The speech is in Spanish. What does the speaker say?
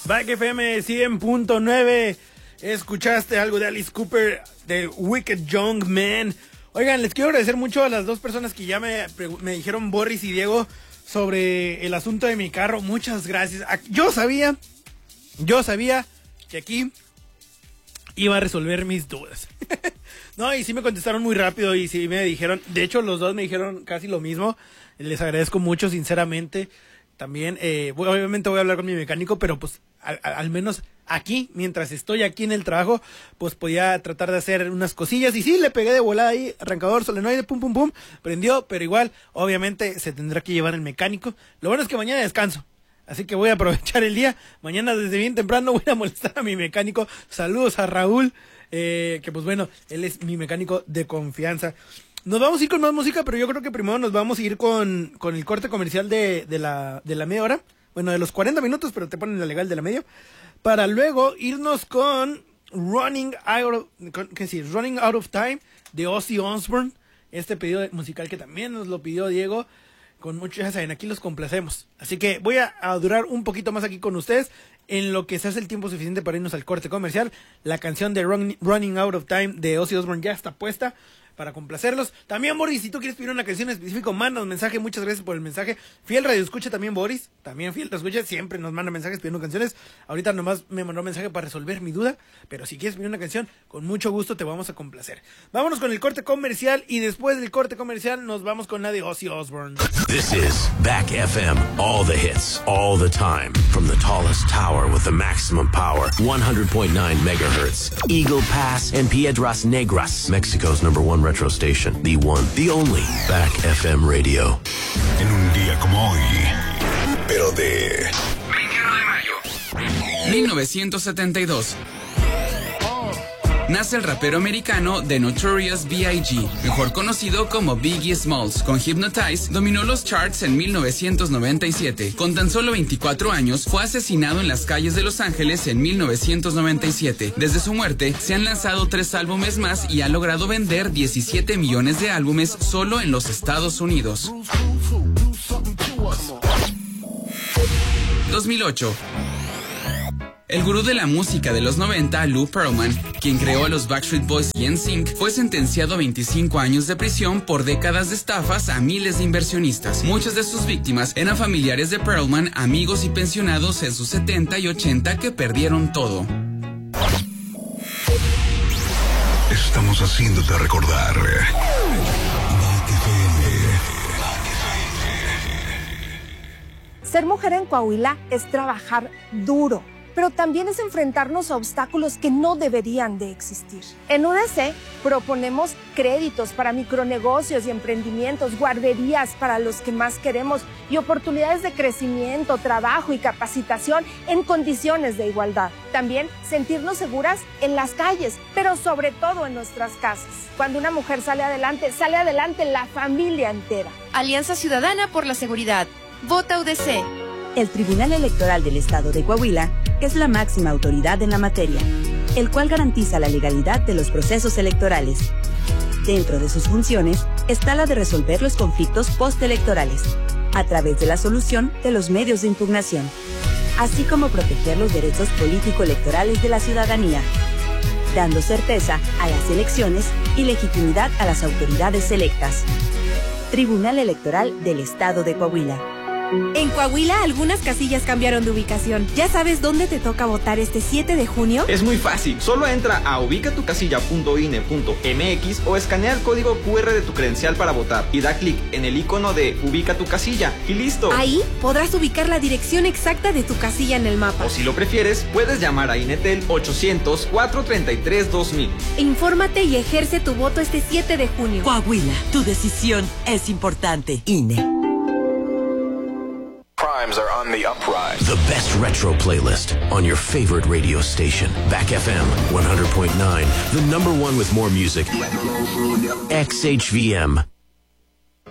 Back FM 100.9. Escuchaste algo de Alice Cooper, de Wicked Young Man. Oigan, les quiero agradecer mucho a las dos personas que ya me dijeron, Boris y Diego, sobre el asunto de mi carro. Muchas gracias. Yo sabía que aquí iba a resolver mis dudas. No, y sí me contestaron muy rápido y sí me dijeron, de hecho los dos me dijeron casi lo mismo. Les agradezco mucho, sinceramente. También, obviamente voy a hablar con mi mecánico, pero pues al menos aquí, mientras estoy aquí en el trabajo, pues podía tratar de hacer unas cosillas. Y sí, le pegué de volada ahí, arrancador, solenoide, pum, pum, pum, prendió, pero igual, obviamente se tendrá que llevar el mecánico. Lo bueno es que mañana descanso, así que voy a aprovechar el día. Mañana desde bien temprano voy a molestar a mi mecánico. Saludos a Raúl, que pues bueno, él es mi mecánico de confianza. Nos vamos a ir con más música, pero yo creo que primero nos vamos a ir con el corte comercial de la media hora. Bueno, de los 40 minutos, pero te ponen la legal de la media. Para luego irnos con Running Out of Time de Ozzy Osbourne. Este pedido musical que también nos lo pidió Diego. Con mucho, ya saben, aquí los complacemos. Así que voy a durar un poquito más aquí con ustedes, en lo que se hace el tiempo suficiente para irnos al corte comercial. La canción de Running Out of Time de Ozzy Osbourne ya está puesta para complacerlos. También, Boris, si tú quieres pedir una canción específica, manda un mensaje. Muchas gracias por el mensaje. Fiel Radio Escucha también, Boris. También Fiel Radio Escucha siempre nos manda mensajes pidiendo canciones. Ahorita nomás me mandó un mensaje para resolver mi duda. Pero si quieres pedir una canción, con mucho gusto te vamos a complacer. Vámonos con el corte comercial y después del corte comercial nos vamos con la de Ozzy Osbourne. This is Back FM. All the hits, all the time. From the tallest tower with the maximum power. 100.9 megahertz. Eagle Pass and Piedras Negras. Mexico's #1 retro station. The one, the only. Back FM Radio. En un día como hoy, pero de 21 de mayo 1972. Nace el rapero americano The Notorious B.I.G., mejor conocido como Biggie Smalls. Con Hypnotize dominó los charts en 1997. Con tan solo 24 años, fue asesinado en las calles de Los Ángeles en 1997. Desde su muerte, se han lanzado 3 álbumes más y ha logrado vender 17 millones de álbumes solo en los Estados Unidos. 2008. El gurú de la música de los 90, Lou Pearlman, quien creó a los Backstreet Boys y NSYNC, fue sentenciado a 25 años de prisión por décadas de estafas a miles de inversionistas. Muchas de sus víctimas eran familiares de Pearlman, amigos y pensionados en sus 70 y 80 que perdieron todo. Estamos haciéndote recordar. Ser mujer en Coahuila es trabajar duro, pero también es enfrentarnos a obstáculos que no deberían de existir. En UDC proponemos créditos para micronegocios y emprendimientos, guarderías para los que más queremos y oportunidades de crecimiento, trabajo y capacitación en condiciones de igualdad. También sentirnos seguras en las calles, pero sobre todo en nuestras casas. Cuando una mujer sale adelante la familia entera. Alianza Ciudadana por la Seguridad. Vota UDC. El Tribunal Electoral del Estado de Coahuila es la máxima autoridad en la materia, el cual garantiza la legalidad de los procesos electorales. Dentro de sus funciones está la de resolver los conflictos postelectorales, a través de la solución de los medios de impugnación, así como proteger los derechos político-electorales de la ciudadanía, dando certeza a las elecciones y legitimidad a las autoridades electas. Tribunal Electoral del Estado de Coahuila. En Coahuila, algunas casillas cambiaron de ubicación. ¿Ya sabes dónde te toca votar este 7 de junio? Es muy fácil. Solo entra a ubicatucasilla.ine.mx o escanea el código QR de tu credencial para votar y da clic en el icono de Ubica tu casilla y listo. Ahí podrás ubicar la dirección exacta de tu casilla en el mapa. O si lo prefieres, puedes llamar a Inetel 800-433-2000. Infórmate y ejerce tu voto este 7 de junio. Coahuila, tu decisión es importante. INE. Crimes are on the uprise. The best retro playlist on your favorite radio station. Back FM 100.9, the #1 with more music. XHVM.